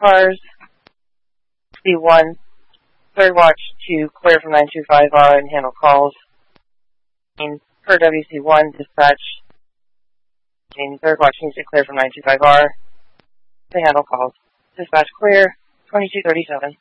cars. C1, third watch to clear from 925R and handle calls. Per WC1, dispatch. Third watch needs to clear from 925R to handle calls. Dispatch clear, 2237.